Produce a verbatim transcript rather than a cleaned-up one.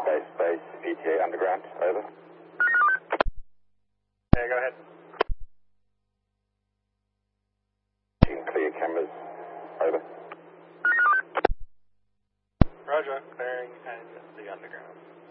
Base Base, E T A Underground, over. Yeah, go ahead. You can clear cameras, over. Roger, clearing and the underground.